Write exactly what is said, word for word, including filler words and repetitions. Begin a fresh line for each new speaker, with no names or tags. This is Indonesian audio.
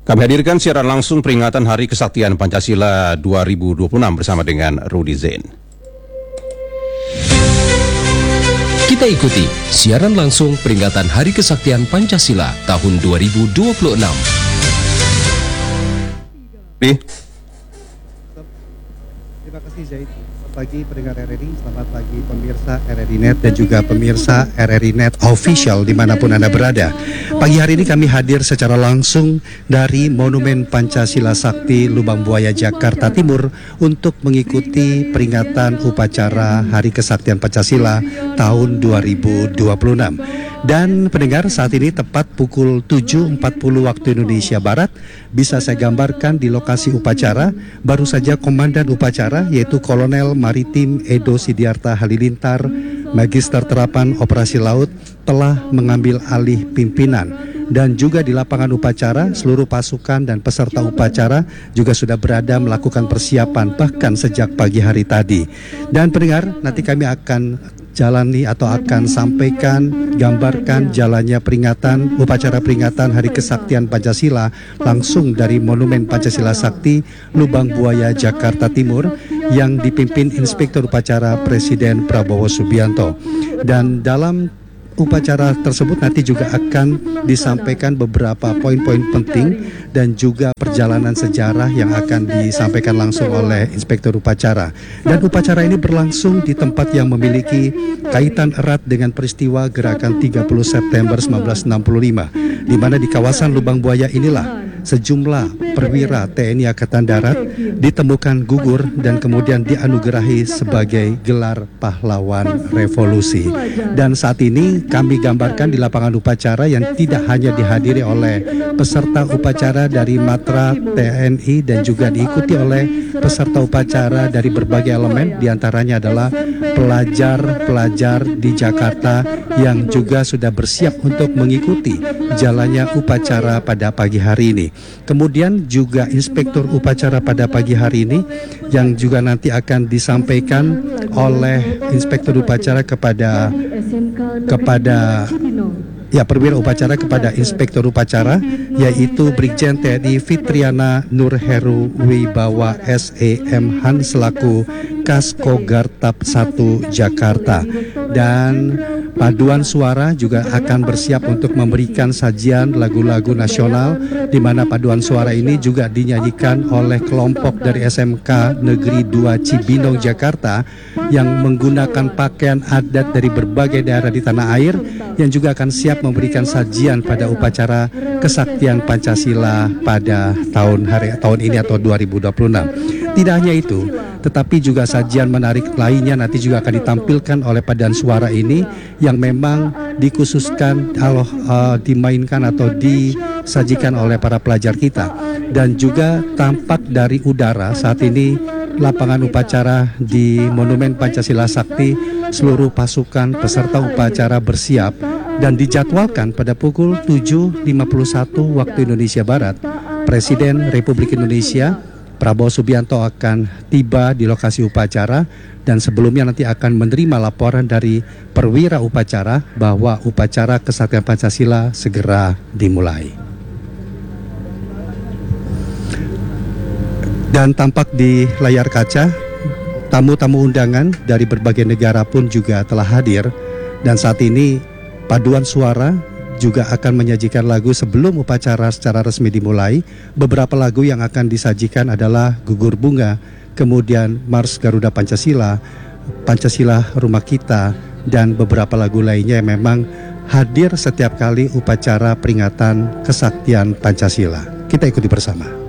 Kami hadirkan siaran langsung peringatan Hari Kesaktian Pancasila dua ribu dua puluh enam bersama dengan Rudy Zain.
Kita ikuti siaran langsung peringatan Hari Kesaktian Pancasila tahun dua ribu dua puluh enam.
Terima kasih Zaid. Selamat pagi pendengar R R I, selamat pagi pemirsa R R I Net dan juga pemirsa R R I Net Official dimanapun Anda berada. Pagi hari ini kami hadir secara langsung dari Monumen Pancasila Sakti Lubang Buaya, Jakarta Timur untuk mengikuti peringatan upacara Hari Kesaktian Pancasila tahun dua ribu dua puluh enam. Dan pendengar, saat ini tepat pukul tujuh empat puluh waktu Indonesia Barat, bisa saya gambarkan di lokasi upacara, baru saja Komandan Upacara yaitu Kolonel Maritim Edo Sidiarta Halilintar, Magister Terapan Operasi Laut, telah mengambil alih pimpinan. Dan juga di lapangan upacara, seluruh pasukan dan peserta upacara juga sudah berada melakukan persiapan bahkan sejak pagi hari tadi. Dan pendengar, nanti kami akan jalani atau akan sampaikan, gambarkan jalannya peringatan, upacara peringatan Hari Kesaktian Pancasila langsung dari Monumen Pancasila Sakti Lubang Buaya, Jakarta Timur yang dipimpin Inspektur Upacara Presiden Prabowo Subianto. Dan dalam upacara tersebut nanti juga akan disampaikan beberapa poin-poin penting dan juga perjalanan sejarah yang akan disampaikan langsung oleh Inspektur Upacara. Dan upacara ini berlangsung di tempat yang memiliki kaitan erat dengan peristiwa Gerakan tiga puluh September seribu sembilan ratus enam puluh lima, di mana di kawasan Lubang Buaya inilah sejumlah perwira T N I Angkatan Darat ditemukan gugur dan kemudian dianugerahi sebagai gelar pahlawan revolusi. Dan saat ini kami gambarkan di lapangan upacara yang tidak hanya dihadiri oleh peserta upacara dari Matra T N I dan juga diikuti oleh peserta upacara dari berbagai elemen, diantaranya adalah pelajar-pelajar di Jakarta yang juga sudah bersiap untuk mengikuti jalannya upacara pada pagi hari ini. Kemudian juga Inspektur Upacara pada pagi hari ini yang juga nanti akan disampaikan oleh Inspektur Upacara kepada kepada ya perwira upacara kepada Inspektur Upacara, yaitu Brigjen T N I Fitriana Nurheru Wibawa S E M Han selaku Kasko Gartap satu Jakarta. Dan paduan suara juga akan bersiap untuk memberikan sajian lagu-lagu nasional, di mana paduan suara ini juga dinyanyikan oleh kelompok dari S M K Negeri dua Cibinong, Jakarta, yang menggunakan pakaian adat dari berbagai daerah di tanah air, yang juga akan siap memberikan sajian pada upacara Kesaktian Pancasila pada tahun hari tahun ini atau dua ribu dua puluh enam. Tidak hanya itu, tetapi juga sajian menarik lainnya nanti juga akan ditampilkan oleh paduan suara ini yang memang dikhususkan kalau uh, dimainkan atau disajikan oleh para pelajar kita. Dan juga tampak dari udara saat ini lapangan upacara di Monumen Pancasila Sakti, seluruh pasukan peserta upacara bersiap dan dijadwalkan pada pukul tujuh lima puluh satu waktu Indonesia Barat Presiden Republik Indonesia Prabowo Subianto akan tiba di lokasi upacara, dan sebelumnya nanti akan menerima laporan dari perwira upacara bahwa upacara Kesaktian Pancasila segera dimulai. Dan tampak di layar kaca, tamu-tamu undangan dari berbagai negara pun juga telah hadir. Dan saat ini paduan suara juga akan menyajikan lagu sebelum upacara secara resmi dimulai. Beberapa lagu yang akan disajikan adalah Gugur Bunga, kemudian Mars Garuda Pancasila, Pancasila Rumah Kita, dan beberapa lagu lainnya yang memang hadir setiap kali upacara peringatan Kesaktian Pancasila. Kita ikuti bersama.